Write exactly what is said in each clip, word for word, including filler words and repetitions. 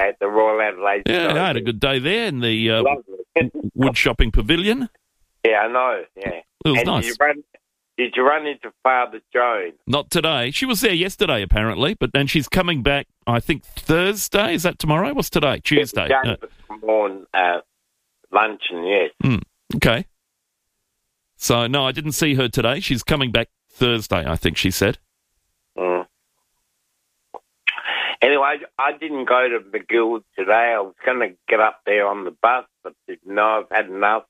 at the Royal Adelaide. Yeah, Show. I had a good day there in the uh, Lovely. wood shopping pavilion. Yeah, I know, yeah. It was and nice. Did you, run, did you run into Father Joan? Not today. She was there yesterday, apparently, but then she's coming back, I think, Thursday. Is that tomorrow? What's today? Tuesday. Yeah, Uh, come on, uh, luncheon, yes. mm, okay. So, no, I didn't see her today. She's coming back Thursday, I think she said. Mm. Anyway, I didn't go to McGill today. I was going to get up there on the bus, but didn't know I've had enough.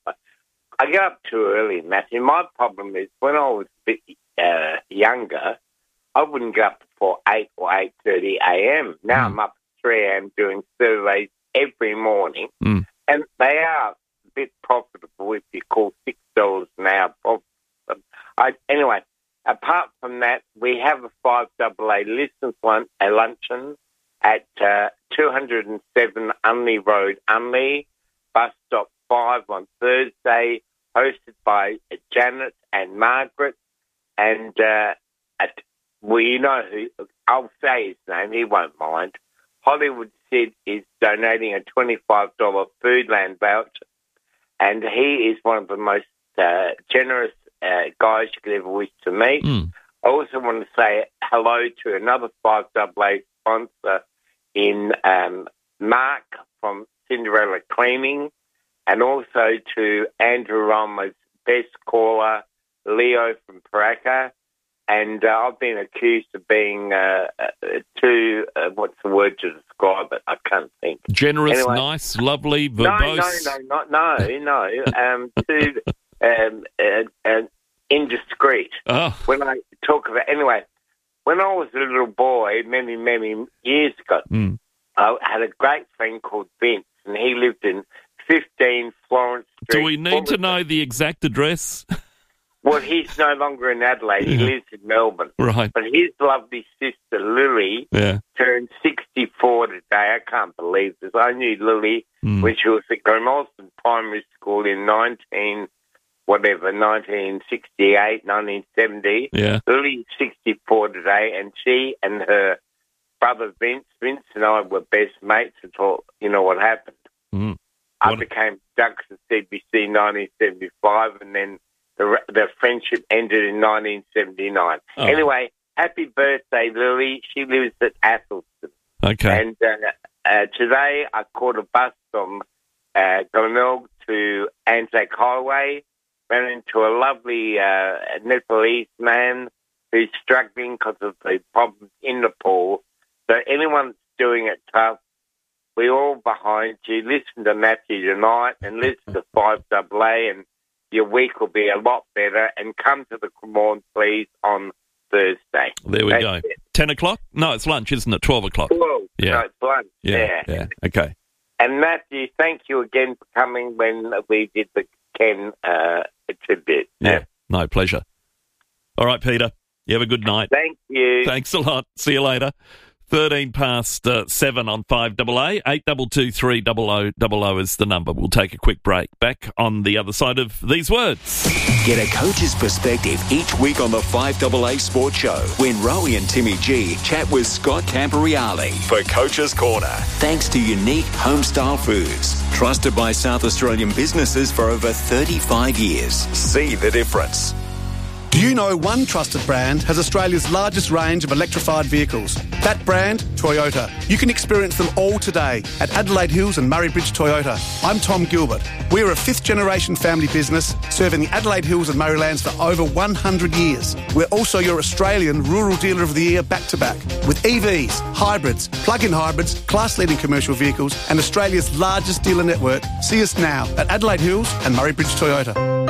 I get up too early, Matthew. My problem is when I was a bit uh, younger, I wouldn't get up before eight or eight thirty a.m. Now mm. I'm up at three a.m. doing surveys every morning, mm. and they are a bit profitable if you call six dollars an hour profitable. I, anyway, apart from that, we have a five double A listeners lunch, a luncheon at uh, two oh seven Unley Road, Unley, bus stop five on Thursday, hosted by Janet and Margaret. And uh, at, well, you know who, I'll say his name, he won't mind. Hollywood Sid is donating a twenty-five dollars Foodland voucher, and he is one of the most uh, generous uh, guys you could ever wish to meet. Mm. I also want to say hello to another five double A sponsor in um, Mark from Cinderella Cleaning, and also to Andrew Rama's best caller, Leo from Paraka. And uh, I've been accused of being uh, uh, too, uh, what's the word to describe it? I can't think. Generous, anyway, nice, lovely, verbose. No, no, no, no, no, no. Um, too um, uh, uh, indiscreet. Oh. When I talk about, anyway, when I was a little boy, many, many years ago, mm. I had a great friend called Vince, and he lived in fifteen Florence Street. Do we need to know the exact address? Well, he's no longer in Adelaide. He Yeah. lives in Melbourne. Right. But his lovely sister, Lily, Yeah. turned sixty-four today. I can't believe this. I knew Lily Mm. when she was at Glenolson Primary School in nineteen, whatever, nineteen sixty-eight, nineteen seventy. Yeah. Lily's sixty-four today, and she and her brother Vince, Vince and I were best mates until, you know, what happened. Mm. I What- became Ducks at C B C in nineteen seventy-five, and then the the friendship ended in nineteen seventy-nine. Oh. Anyway, happy birthday, Lily. She lives at Athelstone. Okay. And uh, uh, today I caught a bus from uh, Glenelg to Anzac Highway, ran into a lovely uh, Nepalese man who's struggling because of the problems in Nepal. So anyone doing it tough, we're all behind you. Listen to Matthew tonight and listen to five double A, and your week will be a lot better. And come to the Cremorne, please, on Thursday. There we That's go. it. ten o'clock? No, it's lunch, isn't it? twelve o'clock. Well, Yeah. no, it's lunch. Yeah, Yeah. yeah. Okay. And Matthew, thank you again for coming when we did the Ken uh, tribute. Yeah. No, pleasure. All right, Peter. You have a good night. Thank you. Thanks a lot. See you later. thirteen past uh, seven on five double A. eight two two three double oh double oh is the number. We'll take a quick break. Back on the other side of these words. Get a coach's perspective each week on the five double A Sports Show when Rowie and Timmy G chat with Scott Camporeale for Coach's Corner. Thanks to Unique Homestyle Foods, trusted by South Australian businesses for over thirty-five years. See the difference. Do you know one trusted brand has Australia's largest range of electrified vehicles? That brand, Toyota. You can experience them all today at Adelaide Hills and Murray Bridge Toyota. I'm Tom Gilbert. We're a fifth-generation family business serving the Adelaide Hills and Murraylands for over one hundred years. We're also your Australian Rural Dealer of the Year back-to-back with E Vs, hybrids, plug-in hybrids, class-leading commercial vehicles and Australia's largest dealer network. See us now at Adelaide Hills and Murray Bridge Toyota.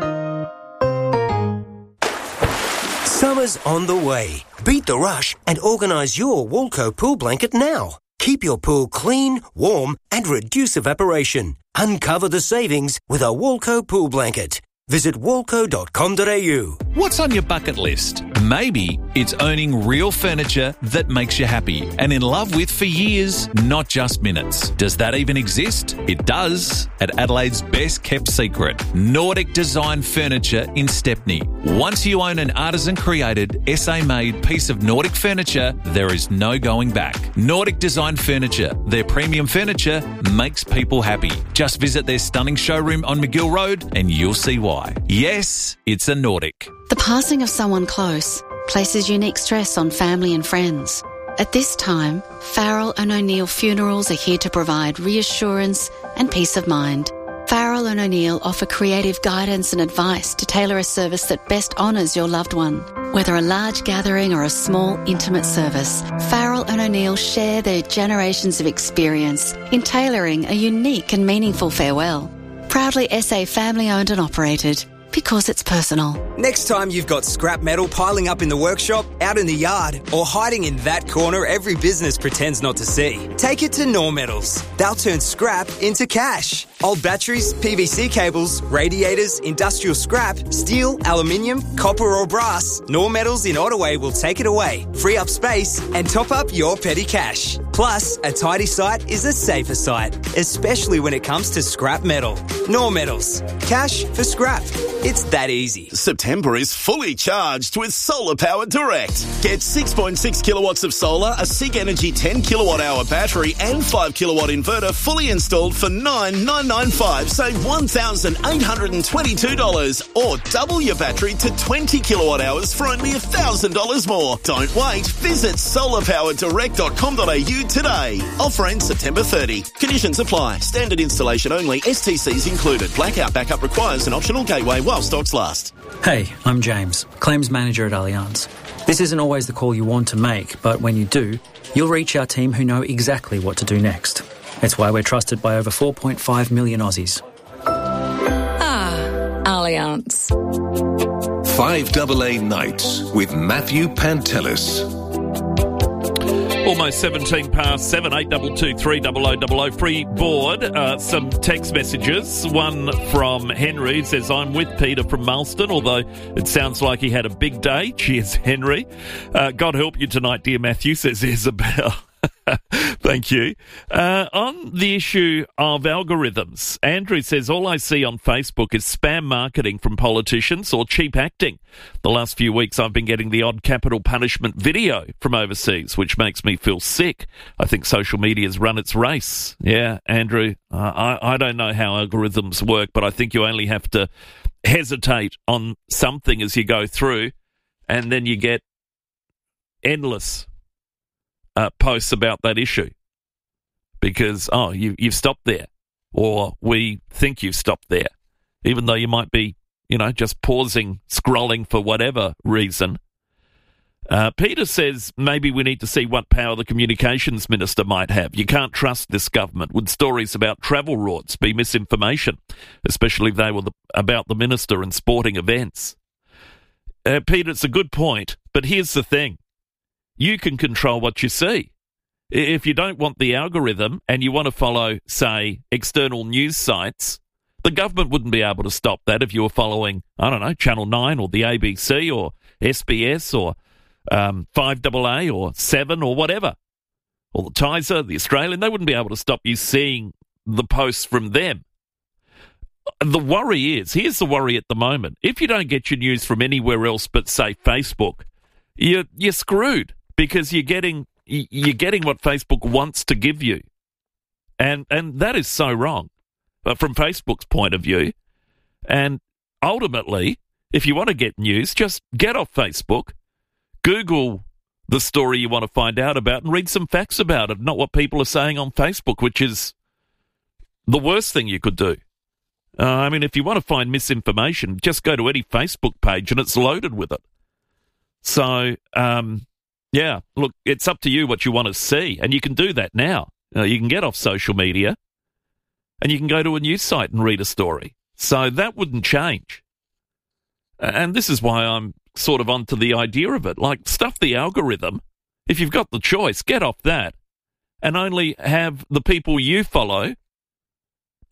Summer's on the way. Beat the rush and organise your Woolco pool blanket now. Keep your pool clean, warm and reduce evaporation. Uncover the savings with a Woolco pool blanket. Visit walco dot com dot a u. What's on your bucket list? Maybe it's owning real furniture that makes you happy and in love with for years, not just minutes. Does that even exist? It does. At Adelaide's best kept secret, Nordic Design Furniture in Stepney. Once you own an artisan-created, S A-made piece of Nordic furniture, there is no going back. Nordic Design Furniture. Their premium furniture makes people happy. Just visit their stunning showroom on McGill Road and you'll see why. Yes, it's a Nordic. The passing of someone close places unique stress on family and friends. At this time, Farrell and O'Neill Funerals are here to provide reassurance and peace of mind. Farrell and O'Neill offer creative guidance and advice to tailor a service that best honours your loved one. Whether a large gathering or a small, intimate service, Farrell and O'Neill share their generations of experience in tailoring a unique and meaningful farewell. Proudly S A family-owned and operated, because it's personal. Next time you've got scrap metal piling up in the workshop, out in the yard, or hiding in that corner every business pretends not to see, take it to Nor Metals. They'll turn scrap into cash. Old batteries, P V C cables, radiators, industrial scrap, steel, aluminium, copper or brass, Nor Metals in Ottaway will take it away, free up space and top up your petty cash. Plus, a tidy site is a safer site, especially when it comes to scrap metal. Nor Metals. Cash for scrap. It's that easy. September is fully charged with Solar Power Direct. Get six point six kilowatts of solar, a SIG Energy ten kilowatt hour battery and five kilowatt inverter fully installed for nine thousand nine hundred ninety-five dollars. Save one thousand eight hundred twenty-two dollars or double your battery to twenty kilowatt hours for only one thousand dollars more. Don't wait. Visit solar power direct dot com dot a u today. Offer ends September thirtieth. Conditions apply. Standard installation only. S T Cs included. Blackout backup requires an optional gateway while stocks last. Hey, I'm James, Claims Manager at Allianz. This isn't always the call you want to make, but when you do, you'll reach our team who know exactly what to do next. It's why we're trusted by over four point five million Aussies. Ah, Allianz. five A A Nights with Matthew Pantelis. Almost seventeen past seven, eight two two three double oh double oh, free board. Uh, some text messages. One from Henry says, I'm with Peter from Marston, although it sounds like he had a big day. Cheers, Henry. Uh, God help you tonight, dear Matthew, says Isabel. Thank you. Uh, on the issue of algorithms, Andrew says, all I see on Facebook is spam marketing from politicians or cheap acting. The last few weeks I've been getting the odd capital punishment video from overseas, which makes me feel sick. I think social media's run its race. Yeah, Andrew, uh, I, I don't know how algorithms work, but I think you only have to hesitate on something as you go through, and then you get endless Uh, posts about that issue because, oh, you, you've stopped there, or we think you've stopped there, even though you might be, you know, just pausing, scrolling for whatever reason. Uh, Peter says maybe we need to see what power the communications minister might have. You can't trust this government. Would stories about travel routes be misinformation, especially if they were the, about the minister and sporting events? Uh, Peter, it's a good point, but here's the thing. You can control what you see. If you don't want the algorithm and you want to follow, say, external news sites, the government wouldn't be able to stop that if you were following, I don't know, Channel nine or the A B C or S B S or um, five A A or seven or whatever, or the Tizer, the Australian. They wouldn't be able to stop you seeing the posts from them. The worry is, here's the worry at the moment. If you don't get your news from anywhere else but, say, Facebook, you're, you're screwed. Because you're getting you're getting what Facebook wants to give you, and and that is so wrong, but from Facebook's point of view, and ultimately, if you want to get news, just get off Facebook, Google the story you want to find out about, and read some facts about it, not what people are saying on Facebook, which is the worst thing you could do. Uh, I mean, if you want to find misinformation, just go to any Facebook page, and it's loaded with it. So. Um, Yeah, look, it's up to you what you want to see, and you can do that now. Uh, you can get off social media, and you can go to a news site and read a story. So that wouldn't change. And this is why I'm sort of onto the idea of it. Like, stuff the algorithm. If you've got the choice, get off that, and only have the people you follow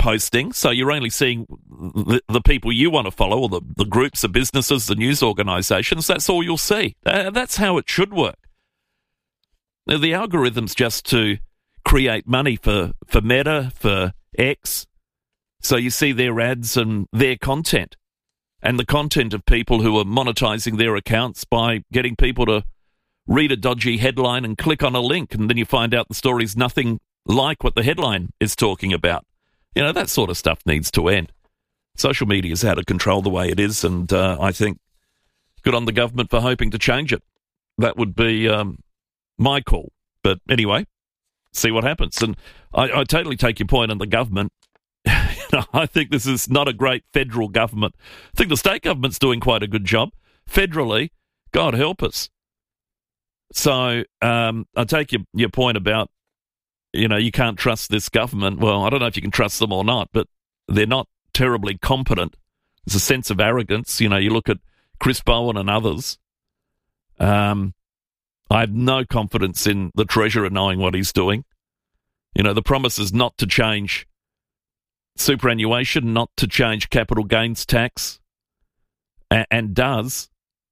posting, so you're only seeing the, the people you want to follow, or the, the groups, the businesses, the news organisations. That's all you'll see. Uh, that's how it should work. Now, the algorithm's just to create money for, for Meta, for X, so you see their ads and their content, and the content of people who are monetising their accounts by getting people to read a dodgy headline and click on a link, and then you find out the story's nothing like what the headline is talking about. You know, that sort of stuff needs to end. Social media is out of control the way it is, and uh, I think good on the government for hoping to change it. That would be um, my call. But anyway, see what happens. And I, I totally take your point on the government. I think this is not a great federal government. I think the state government's doing quite a good job. Federally, God help us. So um, I take your, your point about, you know, you can't trust this government. Well, I don't know if you can trust them or not, but they're not terribly competent. There's a sense of arrogance. You know, you look at Chris Bowen and others. Um, I have no confidence in the Treasurer knowing what he's doing. You know, the promise is not to change superannuation, not to change capital gains tax, and, and does.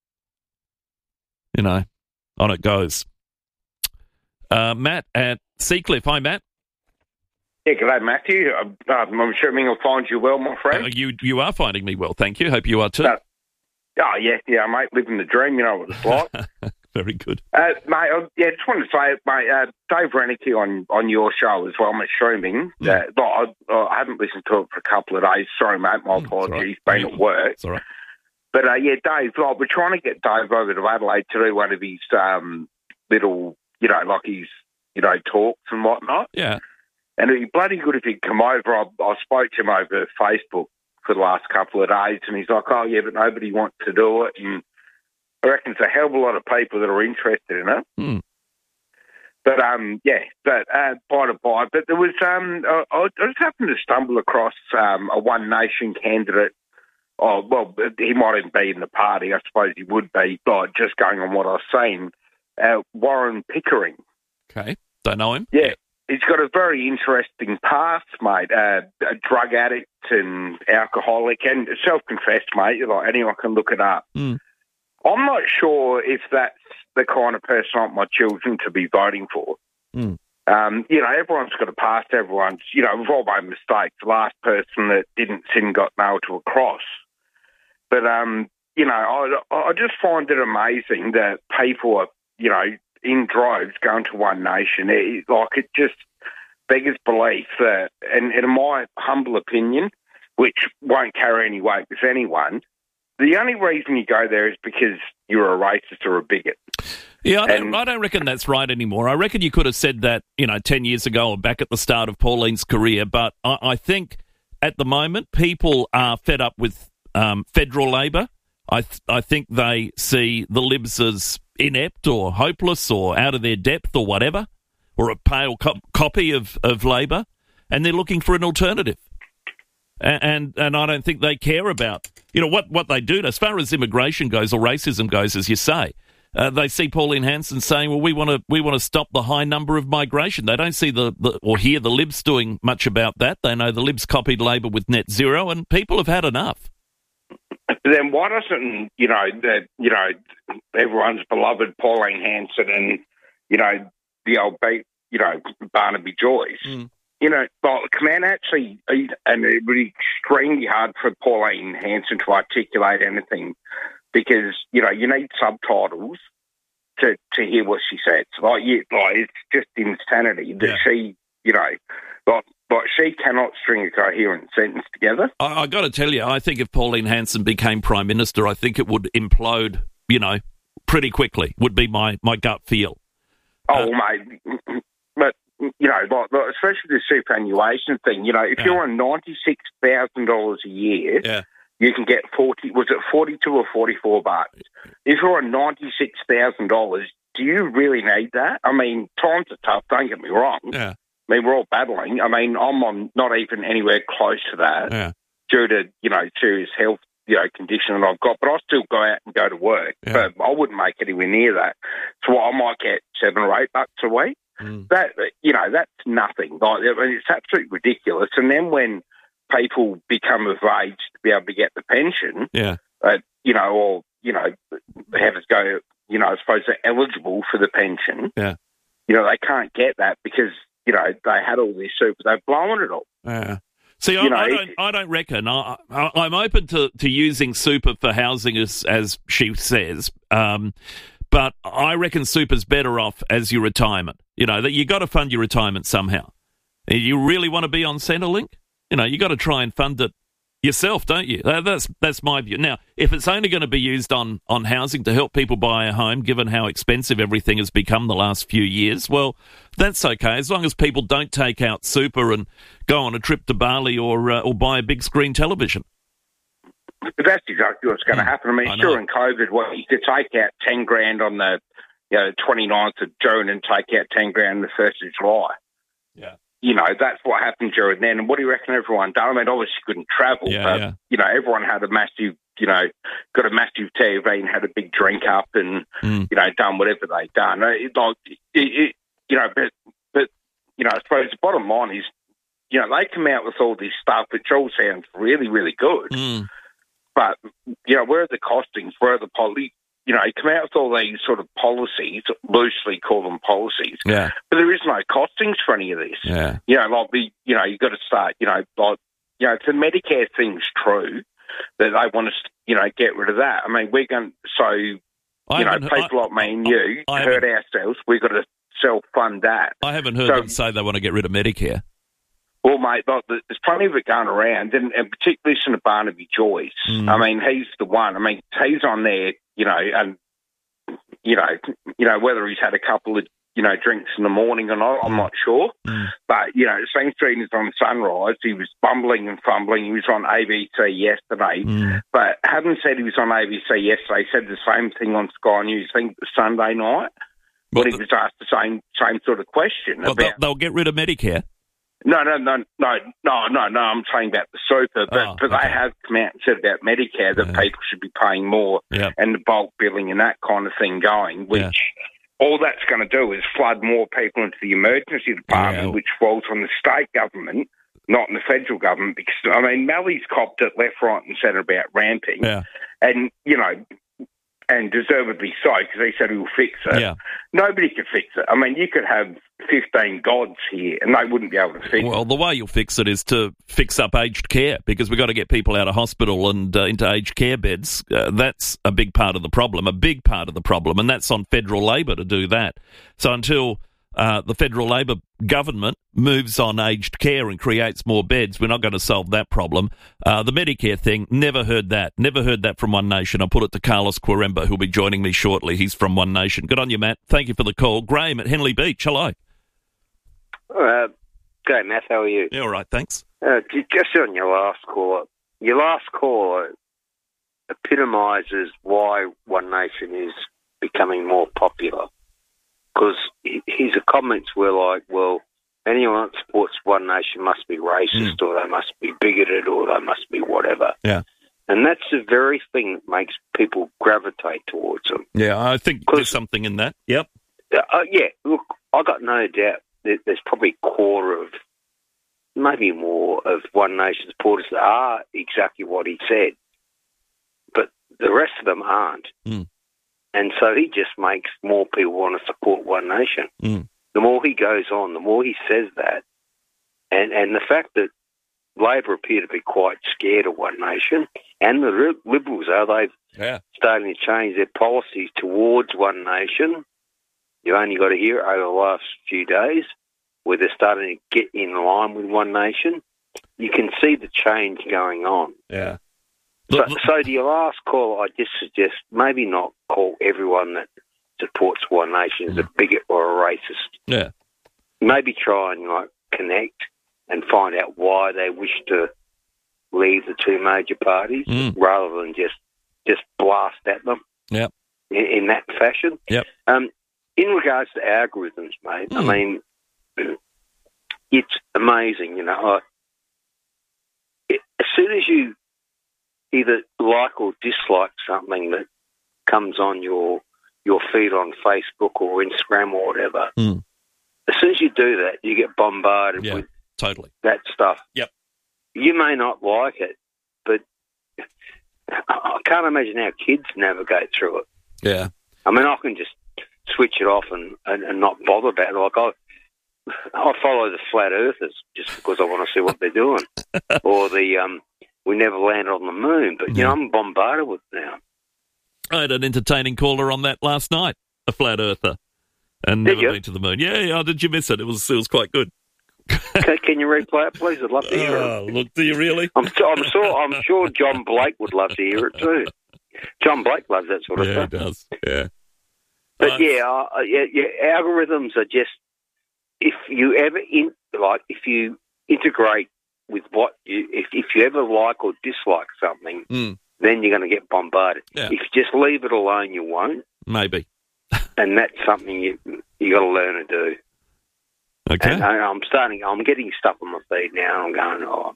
You know, on it goes. Uh, Matt at Seacliff. Hi, Matt. Yeah, g'day, Matthew. I'm, I'm assuming I'll find you well, my friend. Uh, you you are finding me well, thank you. Hope you are too. Uh, oh, yeah, yeah, mate, living the dream, you know what it's like. Very good. Uh, mate, I yeah, just wanted to say, mate, uh, Dave Renicky on, on your show as well, I'm streaming. Mm. Uh, well, I, I haven't listened to it for a couple of days. Sorry, mate, my apologies. Mm, been at work. It's all right. But, uh, yeah, Dave, like, we're trying to get Dave over to Adelaide to do one of his um, little, you know, like his, you know, talks and whatnot. Yeah. And it'd be bloody good if he'd come over. I, I spoke to him over Facebook for the last couple of days, and he's like, oh, yeah, but nobody wants to do it. And I reckon there's a hell of a lot of people that are interested in it. Mm. But, um, yeah, but uh, by the by, but there was, um, I, I just happened to stumble across um, a One Nation candidate. Oh, well, he might even be in the party. I suppose he would be, like, just going on what I was saying. Uh, Warren Pickering. Okay. Don't know him? Yeah. He's got a very interesting past, mate. Uh, a drug addict and alcoholic and self-confessed, mate. Like, anyone can look it up. Mm. I'm not sure if that's the kind of person I want my children to be voting for. Mm. Um, you know, everyone's got a past. Everyone's, you know, we've all made mistakes. The last person that didn't sin got nailed to a cross. But, um, you know, I, I just find it amazing that people are, you know, in droves going to One Nation. It, like, it just beggars belief that, and, and in my humble opinion, which won't carry any weight with anyone, the only reason you go there is because you're a racist or a bigot. Yeah, I don't, and, I don't reckon that's right anymore. I reckon you could have said that, you know, ten years ago or back at the start of Pauline's career, but I, I think at the moment people are fed up with um, federal Labor. I th- I think they see the Libs as inept or hopeless or out of their depth or whatever, or a pale co- copy of, of Labor, and they're looking for an alternative. And, and and I don't think they care about, you know, what, what they do. As far as immigration goes or racism goes, as you say, uh, they see Pauline Hanson saying, well, we want to we want to stop the high number of migration. They don't see the, the or hear the Libs doing much about that. They know the Libs copied Labor with net zero, and people have had enough. Then why doesn't, you know, that, you know, everyone's beloved Pauline Hanson and, you know, the old, you know, Barnaby Joyce, mm. you know, well, Command actually, and it would be extremely hard for Pauline Hanson to articulate anything because, you know, you need subtitles to, to hear what she says. Like, you, like, it's just insanity that yeah. she, you know, like, But she cannot string a coherent sentence together. I, I got to tell you, I think if Pauline Hanson became Prime Minister, I think it would implode, you know, pretty quickly, would be my, my gut feel. Oh, uh, mate, but, you know, like, like, especially the superannuation thing, you know, if yeah. you're on ninety-six thousand dollars a year, yeah. you can get forty, was it forty-two or forty-four bucks? If you're on ninety-six thousand dollars, do you really need that? I mean, times are tough, don't get me wrong. Yeah. I mean, we're all battling. I mean, I'm on not even anywhere close to that yeah. due to, you know, serious health, you know, condition that I've got, but I still go out and go to work. Yeah. But I wouldn't make anywhere near that. So I might get seven or eight bucks a week. Mm. That, you know, that's nothing. Like, I mean, it's absolutely ridiculous. And then when people become of age to be able to get the pension, Yeah. uh, you know, or, you know, have it go, you know, I suppose they're eligible for the pension. Yeah. You know, they can't get that because, you know, they had all this super, they've blown it all. Yeah. See, I, You know, I don't. I don't reckon. I, I, I'm open to, to using super for housing, as as she says. Um, but I reckon super's better off as your retirement. You know that you got to fund your retirement somehow. You really want to be on Centrelink? You know, you got to try and fund it yourself, don't you? That- That's that's my view. Now, if it's only going to be used on, on housing to help people buy a home, given how expensive everything has become the last few years, well, that's okay, as long as people don't take out super and go on a trip to Bali or uh, or buy a big screen television. But that's exactly what's going to happen. I mean, I know. during COVID, well, you could take out ten grand on the, you know, twenty-ninth of June and take out ten grand on the first of July. Yeah. You know, that's what happened during then. And what do you reckon everyone done? I mean, obviously couldn't travel, Yeah, but, yeah. you know, everyone had a massive, you know, got a massive T V and had a big drink up and, Mm. you know, done whatever they done. It, like, it, it, you know, but, but, you know, I suppose the bottom line is, you know, they come out with all this stuff, which all sounds really, really good. Mm. But, you know, where are the costings? Where are the policy? You know, you come out with all these sort of policies, loosely call them policies, Yeah. but there is no costings for any of this. Yeah. You know, like the, you know, you've got to start, you know, like, you know, if the Medicare thing's true, that they want us to, you know, get rid of that. I mean, we're going, so, you I know, haven't- people like me and you I hurt ourselves, we've got to self-fund that. I haven't heard So- them say they want to get rid of Medicare. Well, mate, like, there's plenty of it going around, and, and particularly listen to Barnaby Joyce. Mm. I mean, he's the one. I mean, he's on there, you know, and you know, you know whether he's had a couple of you know drinks in the morning or not, I'm not sure. Mm. But you know, Saint Street is on Sunrise. He was bumbling and fumbling. He was on A B C yesterday, Mm. but having said he was on A B C yesterday, he said the same thing on Sky News. I think it was Sunday night. Well, when he the- was asked the same same sort of question Well, about. they'll, they'll get rid of Medicare. No, no, no, no, no, no, no. I'm saying about the super, but, Oh, but they okay. have come out and said about Medicare that Yeah. people should be paying more Yeah. and the bulk billing and that kind of thing going, which Yeah. all that's going to do is flood more people into the emergency department, Yeah. which falls on the state government, not in the federal government. Because, I mean, Mally's copped it left, right and centre about ramping. Yeah. And, you know, and deservedly so, because he said he will fix it. Yeah. Nobody could fix it. I mean, you could have fifteen gods here and they wouldn't be able to fix it. Well, the way you'll fix it is to fix up aged care, because we've got to get people out of hospital and uh, into aged care beds. Uh, that's a big part of the problem, a big part of the problem, and that's on federal Labor to do that. So until uh, the federal Labor government moves on aged care and creates more beds, we're not going to solve that problem. Uh, the Medicare thing, never heard that. Never heard that from One Nation. I'll put it to Carlos Quaremba, who'll be joining me shortly. He's from One Nation. Good on you, Matt. Thank you for the call. Graham at Henley Beach. Hello. Uh, good, Matt. How are you? Yeah, all right, thanks. Uh, j- just on your last caller, your last caller epitomises why One Nation is becoming more popular. Because his comments were like, well, anyone that supports One Nation must be racist, Mm. or they must be bigoted, or they must be whatever. Yeah. And that's the very thing that makes people gravitate towards them. Yeah, I think there's something in that. Yep. Uh, yeah, look, I got no doubt that there's probably a quarter of, maybe more, of One Nation supporters that are exactly what he said, but the rest of them aren't. Mm. And so he just makes more people want to support One Nation. Mm. The more he goes on, the more he says that. And and the fact that Labor appear to be quite scared of One Nation, and the Liberals are, they've Yeah. starting to change their policies towards One Nation. You only got to hear it over the last few days, where they're starting to get in line with One Nation. You can see the change going on. Yeah. So, so to your last call, I just suggest maybe not call everyone that supports One Nation as a bigot or a racist. Yeah. Maybe try and like connect and find out why they wish to leave the two major parties, Mm. rather than just just blast at them Yep. in, in that fashion. Yep. Um, in regards to algorithms, mate, I mean, it's amazing. You know, I, it, as soon as you either like or dislike something that comes on your your feed on Facebook or Instagram or whatever, Mm. as soon as you do that, you get bombarded Yeah, with totally. that stuff. Yep. you may not like it, but I can't imagine how kids navigate through it. Yeah. I mean, I can just switch it off and, and, and not bother about it. Like I, I follow the flat earthers just because I want to see what they're doing, or the um, we never landed on the moon. But you know, I'm bombarded with it now. I had an entertaining caller on that last night, a flat earther, and Did never you? been to the moon. Yeah, yeah. Did you miss it? It was it was quite good. can, can you replay it, please? I'd love to hear Oh, it. look, do you really? I'm, I'm sure. I'm sure John Blake would love to hear it too. John Blake loves that sort of Yeah, stuff. he does. Yeah. But Uh, yeah, uh, yeah, yeah, algorithms are just, if you ever in like if you integrate with what you if if you ever like or dislike something, Mm. then you're going to get bombarded. Yeah. If you just leave it alone, you won't, Maybe. and that's something you you got to learn to do. Okay. And I, I'm starting. I'm getting stuff on my feed now. And I'm going, oh,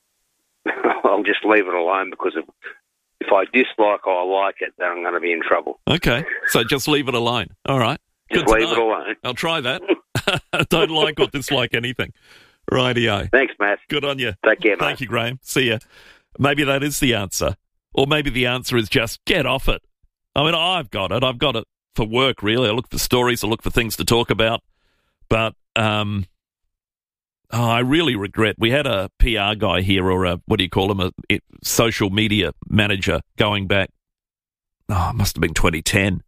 I'll just leave it alone because if if I dislike or I like it, then I'm going to be in trouble. Okay. So just leave it alone. All right. Just Good to leave it know. alone. I'll try that. Don't like or dislike anything. Rightio. Thanks, Matt. Good on you. Take care, mate. Thank you, Graham. See ya. Maybe that is the answer. Or maybe the answer is just get off it. I mean, I've got it. I've got it for work, really. I look for stories. I look for things to talk about. But um, oh, I really regret. We had a P R guy here, or a, what do you call him, a, a social media manager going back, oh, it must have been twenty ten.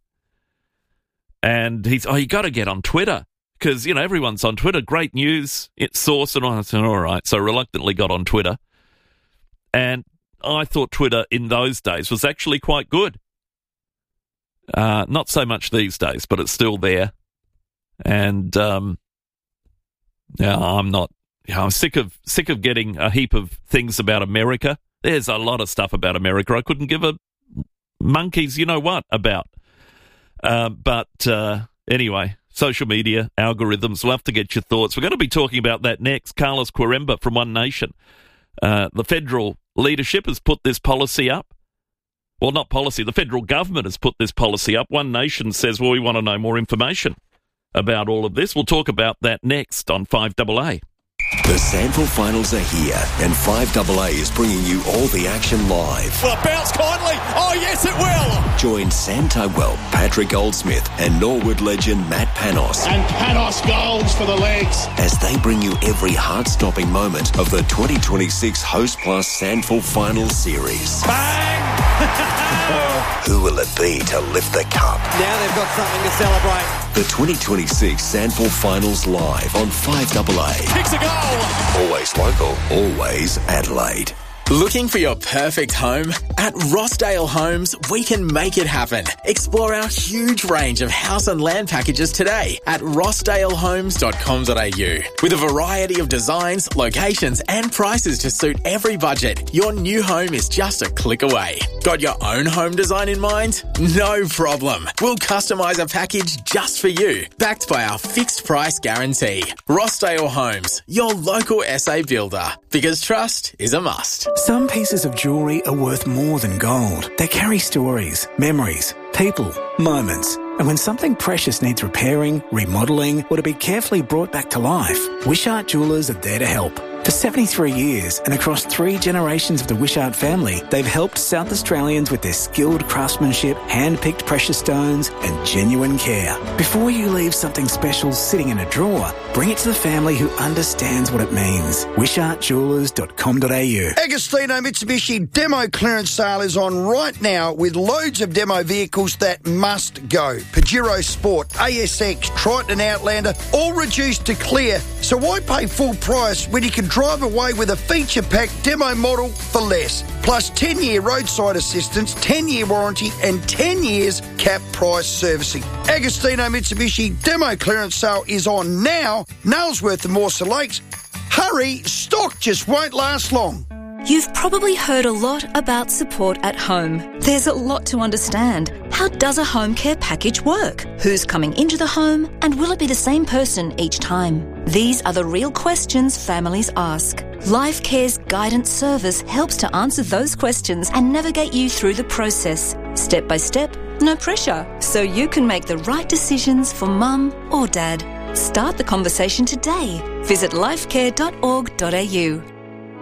And he's, oh, you got to get on Twitter. Because, you know, everyone's on Twitter. Great news, it's source, and I said, all right. So reluctantly got on Twitter. And I thought Twitter in those days was actually quite good. Uh, not so much these days, but it's still there. And um, yeah, I'm not. You know, I'm sick of sick of getting a heap of things about America. There's a lot of stuff about America I couldn't give a monkey's you know what about. Uh, but uh, anyway, social media, algorithms, love to get your thoughts. We're going to be talking about that next. Carlos Quiremba from One Nation. Uh, the federal leadership has put this policy up. Well, not policy. The federal government has put this policy up. One Nation says, well, we want to know more information about all of this. We'll talk about that next on five A A. The Sandville Finals are here, and five A A is bringing you all the action live. Will it bounce kindly? Oh, yes, it will. Join Sam Tugwell, Patrick Goldsmith, and Norwood legend Matt Panos. And Panos goals for the legs. As they bring you every heart-stopping moment of the twenty twenty-six Host Plus Sandville Finals Series. Bang! Who will it be to lift the cup? Now they've got something to celebrate. The twenty twenty-six Sandville Finals live on five A A. Kicks a goal. Always local, always Adelaide. Looking for your perfect home? At Rossdale Homes, we can make it happen. Explore our huge range of house and land packages today at rossdale homes dot com dot a u. With a variety of designs, locations and prices to suit every budget, your new home is just a click away. Got your own home design in mind? No problem. We'll customise a package just for you, backed by our fixed price guarantee. Rossdale Homes, your local S A builder. Because trust is a must. Some pieces of jewellery are worth more than gold. They carry stories, memories, people, moments. And when something precious needs repairing, remodelling, or to be carefully brought back to life, Wishart Jewellers are there to help. For seventy-three years and across three generations of the Wishart family, they've helped South Australians with their skilled craftsmanship, hand-picked precious stones and genuine care. Before you leave something special sitting in a drawer, bring it to the family who understands what it means. wishart jewellers dot com dot a u. Agostino Mitsubishi demo clearance sale is on right now with loads of demo vehicles that must go. Pajero Sport, A S X, Triton Outlander, all reduced to clear. So why pay full price when you can drive away with a feature-packed demo model for less? Plus ten-year roadside assistance, ten-year warranty and ten years cap price servicing. Agostino Mitsubishi demo clearance sale is on now. Nailsworth and Morsa Lakes. Hurry, stock just won't last long. You've probably heard a lot about support at home. There's a lot to understand. How does a home care package work? Who's coming into the home? And will it be the same person each time? These are the real questions families ask. Life Care's guidance service helps to answer those questions and navigate you through the process. Step by step, no pressure. So you can make the right decisions for mum or dad. Start the conversation today. Visit lifecare dot org dot a u.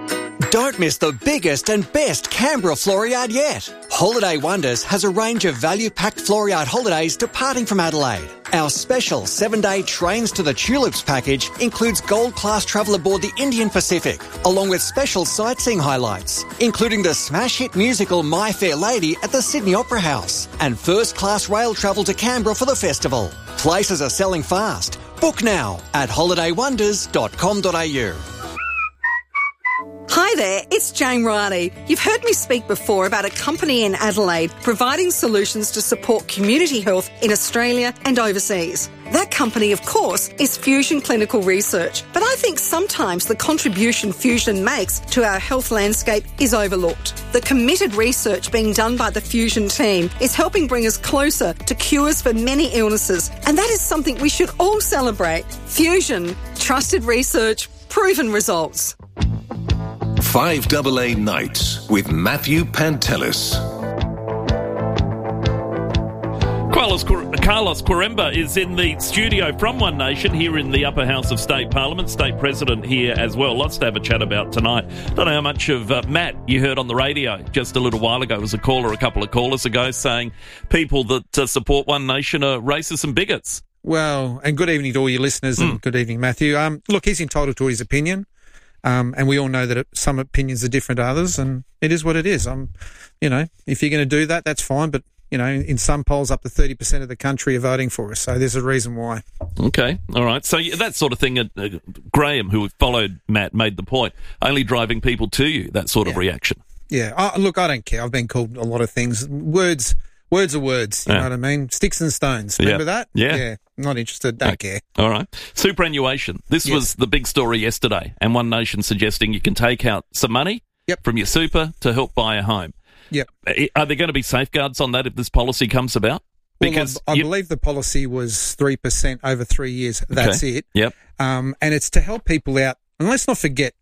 Don't miss the biggest and best Canberra Floriade yet. Holiday Wonders has a range of value-packed Floriade holidays departing from Adelaide. Our special seven-day Trains to the Tulips package includes gold-class travel aboard the Indian Pacific, along with special sightseeing highlights, including the smash hit musical My Fair Lady at the Sydney Opera House, and first-class rail travel to Canberra for the festival. Places are selling fast. Book now at holiday wonders dot com dot a u. Hi there, it's Jane Riley. You've heard me speak before about a company in Adelaide providing solutions to support community health in Australia and overseas. That company, of course, is Fusion Clinical Research, but I think sometimes the contribution Fusion makes to our health landscape is overlooked. The committed research being done by the Fusion team is helping bring us closer to cures for many illnesses, and that is something we should all celebrate. Fusion, trusted research, proven results. five A A Nights with Matthew Pantelis. Carlos, Carlos Quaremba is in the studio from One Nation here in the upper house of State Parliament, State President here as well. Lots to have a chat about tonight. Don't know how much of uh, Matt you heard on the radio just a little while ago. It was a caller, a couple of callers ago, saying people that uh, support One Nation are racists and bigots. Well, and good evening to all your listeners, mm. and good evening, Matthew. Um, look, he's entitled to his opinion. Um, and we all know that it, some opinions are different to others, and it is what it is. Um, you know, if you're going to do that, that's fine. But, you know, in some polls, up to thirty percent of the country are voting for us. So there's a reason why. Okay. All right. So that sort of thing, uh, uh, Graham, who followed Matt, made the point, only driving people to you, that sort yeah. of reaction. Yeah. Oh, look, I don't care. I've been called a lot of things. Words... Words are words, you yeah. know what I mean? Sticks and stones. Remember yeah. that? Yeah. Yeah. Not interested. Don't okay. care. All right. Superannuation. This yes. was the big story yesterday, and One Nation suggesting you can take out some money yep. from your super to help buy a home. Yep. Are there going to be safeguards on that if this policy comes about? Because well, I, I you... believe the policy was three percent over three years. That's okay. it. Yep. Um, and it's to help people out. And let's not forget,